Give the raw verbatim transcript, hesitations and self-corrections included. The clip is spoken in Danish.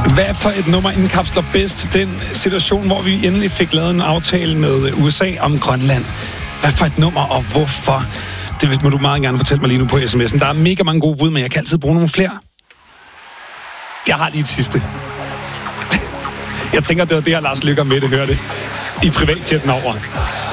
Hvad for et nummer indkapsler bedst den situation, hvor vi endelig fik lavet en aftale med U S A om Grønland? Hvad for et nummer, og hvorfor? Det må du meget gerne fortælle mig lige nu på sms'en. Der er mega mange gode bud, men jeg kan altid bruge nogle flere. Jeg har lige et sidste. Jeg tænker, det var det her, Lars Løkke Mette hørte i privatjetten over.